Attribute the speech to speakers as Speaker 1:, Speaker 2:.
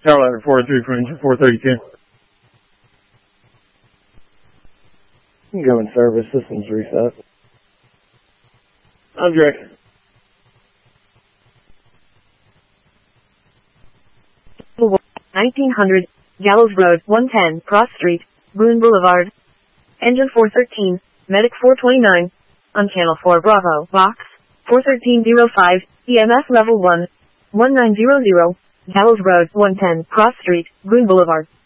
Speaker 1: Tower ladder 403 for engine 432.
Speaker 2: Incoming service, systems reset.
Speaker 1: Object.
Speaker 3: 1900, Gallows Road, 110, Cross Street, Boone Boulevard. Engine 413, Medic 429, on Channel 4 Bravo, Box 41305, EMS Level 1, 1900, Gallows Road, 110, Cross Street, Boone Boulevard.